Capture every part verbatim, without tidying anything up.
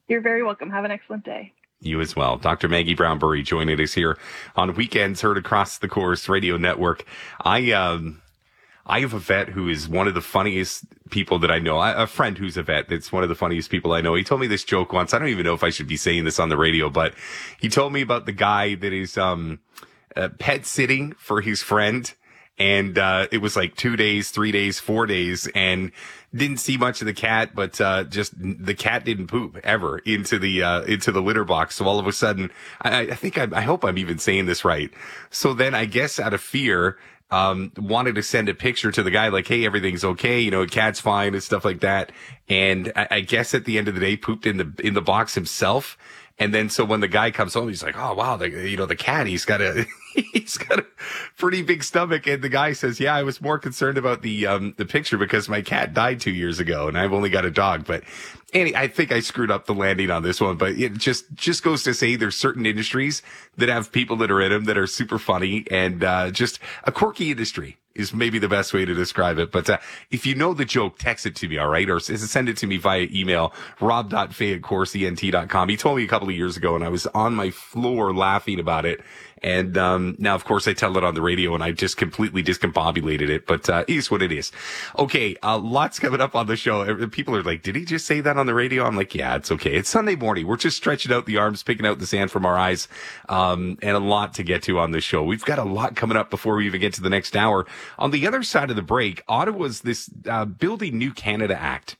You're very welcome. Have an excellent day. You as well. Doctor Maggie Brown-Burry joining us here on Weekends Heard Across the Course Radio Network. I, um, I have a vet who is one of the funniest people that I know. I, a friend who's a vet that's one of the funniest people I know. He told me this joke once. I don't even know if I should be saying this on the radio, but he told me about the guy that is, um, uh, pet sitting for his friend. And, uh, it was like two days, three days, four days, and didn't see much of the cat, but, uh, just the cat didn't poop ever into the, uh, into the litter box. So all of a sudden, I, I think I, I hope I'm even saying this right. So then I guess out of fear, um, wanted to send a picture to the guy like, hey, everything's okay. You know, cat's fine and stuff like that. And I, I guess at the end of the day, pooped in the, in the box himself. And then so when the guy comes home, he's like, oh, wow, the, you know, the cat, he's got a, he's got a pretty big stomach. And the guy says, yeah, I was more concerned about the, um, the picture because my cat died two years ago and I've only got a dog. But Annie, I think I screwed up the landing on this one, but it just, just goes to say there's certain industries that have people that are in them that are super funny and, uh, just a quirky industry is maybe the best way to describe it. But, uh, if you know the joke, text it to me, all right? Or send it to me via email, rob dot fay at course e n t dot com. He told me a couple of years ago and I was on my floor laughing about it. And, um, now, of course, I tell it on the radio and I just completely discombobulated it, but, uh, it is what it is. Okay. Uh, lots coming up on the show. People are like, did he just say that on the radio? I'm like, yeah, it's okay. It's Sunday morning. We're just stretching out the arms, picking out the sand from our eyes, um, and a lot to get to on the show. We've got a lot coming up before we even get to the next hour. On the other side of the break, Ottawa's this, uh, Building New Canada Act.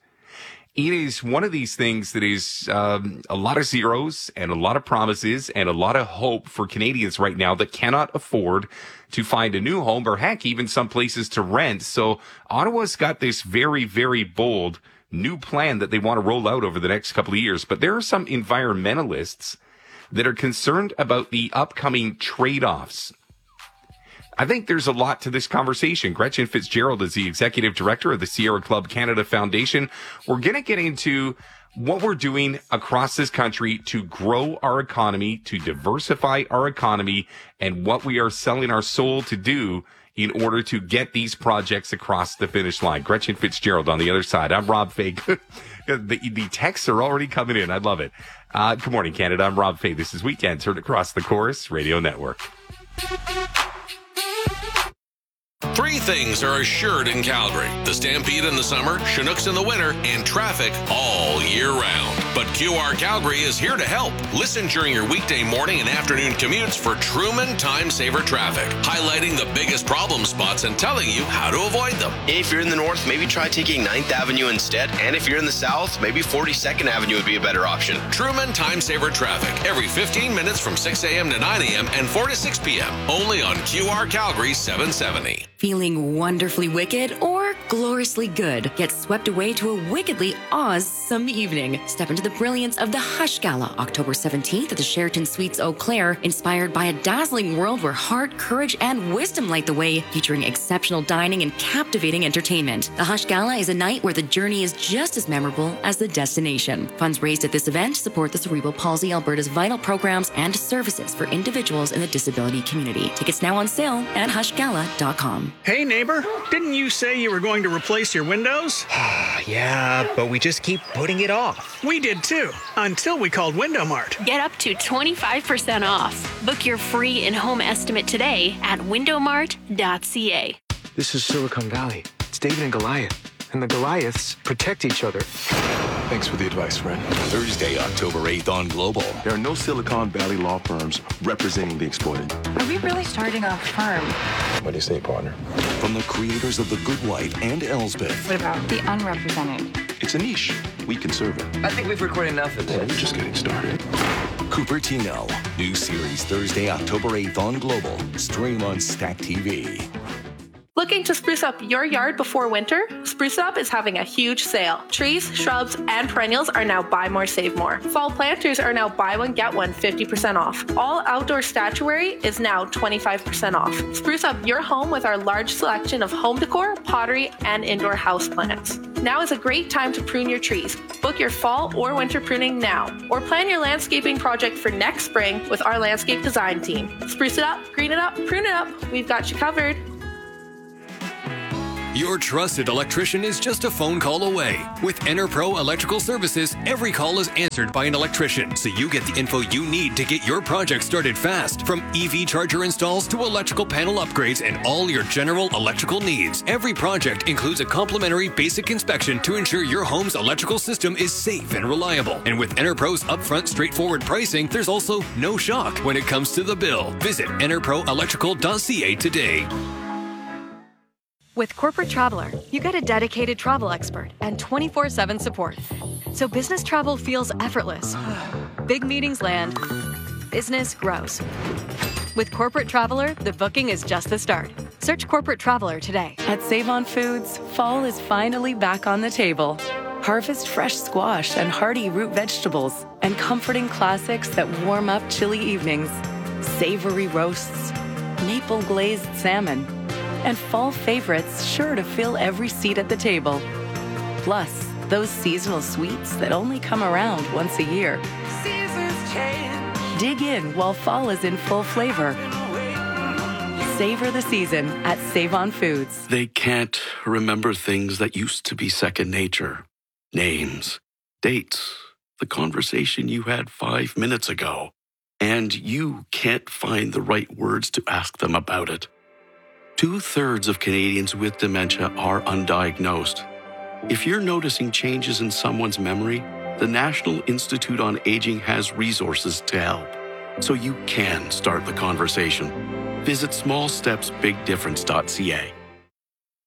It is one of these things that is um, a lot of zeros and a lot of promises and a lot of hope for Canadians right now that cannot afford to find a new home or heck, even some places to rent. So Ottawa's got this very, very bold new plan that they want to roll out over the next couple of years. But there are some environmentalists that are concerned about the upcoming trade-offs. I think there's a lot to this conversation. Gretchen Fitzgerald is the executive director of the Sierra Club Canada Foundation. We're going to get into what we're doing across this country to grow our economy, to diversify our economy, and what we are selling our soul to do in order to get these projects across the finish line. Gretchen Fitzgerald on the other side. I'm Rob Fay. the, the texts are already coming in. I love it. Uh, good morning, Canada. I'm Rob Fay. This is Weekends Heard Across the Chorus Radio Network. Three things are assured in Calgary: the Stampede in the summer, Chinooks in the winter, and traffic all year round. But Q R Calgary is here to help. Listen during your weekday morning and afternoon commutes for Truman Time Saver Traffic, highlighting the biggest problem spots and telling you how to avoid them. If you're in the north, maybe try taking ninth Avenue instead. And if you're in the south, maybe forty-second Avenue would be a better option. Truman Time Saver Traffic, every fifteen minutes from six a.m. to nine a.m. and four to six p.m. Only on Q R Calgary seven seventy. Feeling wonderfully wicked or gloriously good? Get swept away to a wickedly awesome evening. Step into the brilliance of the Hush Gala, October seventeenth at the Sheraton Suites Eau Claire, inspired by a dazzling world where heart, courage, and wisdom light the way, featuring exceptional dining and captivating entertainment. The Hush Gala is a night where the journey is just as memorable as the destination. Funds raised at this event support the Cerebral Palsy Alberta's vital programs and services for individuals in the disability community. Tickets now on sale at hush gala dot com. Hey neighbor, didn't you say you were going to replace your windows? Yeah, but we just keep putting it off. We did too, until we called Window Mart. Get up to twenty-five percent off. Book your free in-home estimate today at window mart dot c a. This is Silicon Valley. It's David and Goliath, and the Goliaths protect each other. Thanks for the advice, friend. Thursday, October eighth on Global. There are no Silicon Valley law firms representing the exploited. Are we really starting a firm? What do you say, partner? From the creators of The Good Wife and Elsbeth. What about the unrepresented? It's a niche. We can serve it. I think we've recorded enough of this. Well, we're just getting started. Cupertino. New series Thursday, October eighth on Global. Stream on Stack T V. Looking to spruce up your yard before winter? Spruce Up is having a huge sale. Trees, shrubs, and perennials are now buy more, save more. Fall planters are now buy one, get one fifty percent off. All outdoor statuary is now twenty-five percent off. Spruce up your home with our large selection of home decor, pottery, and indoor houseplants. Now is a great time to prune your trees. Book your fall or winter pruning now, or plan your landscaping project for next spring with our landscape design team. Spruce it up, green it up, prune it up. We've got you covered. Your trusted electrician is just a phone call away. With EnerPro Electrical Services, every call is answered by an electrician, so you get the info you need to get your project started fast. From E V charger installs to electrical panel upgrades and all your general electrical needs. Every project includes a complimentary basic inspection to ensure your home's electrical system is safe and reliable. And with EnerPro's upfront, straightforward pricing, there's also no shock when it comes to the bill. Visit enerpro electrical dot c a today. With Corporate Traveler, you get a dedicated travel expert and twenty-four seven support. So business travel feels effortless. Big meetings land, business grows. With Corporate Traveler, the booking is just the start. Search Corporate Traveler today. At Save-On Foods, fall is finally back on the table. Harvest fresh squash and hearty root vegetables and comforting classics that warm up chilly evenings. Savory roasts, maple glazed salmon, and fall favorites sure to fill every seat at the table. Plus, those seasonal sweets that only come around once a year. Seasons change. Dig in while fall is in full flavor. Savor the season at Save-On Foods. They can't remember things that used to be second nature. Names, dates, the conversation you had five minutes ago. And you can't find the right words to ask them about it. Two-thirds of Canadians with dementia are undiagnosed. If you're noticing changes in someone's memory, the National Institute on Aging has resources to help, so you can start the conversation. Visit small steps big difference dot c a.